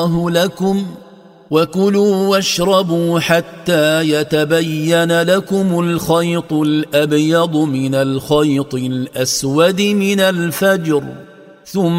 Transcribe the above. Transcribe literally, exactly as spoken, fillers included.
لكم وكلوا واشربوا حتى يتبين لكم الخيط الأبيض من الخيط الأسود من الفجر ثم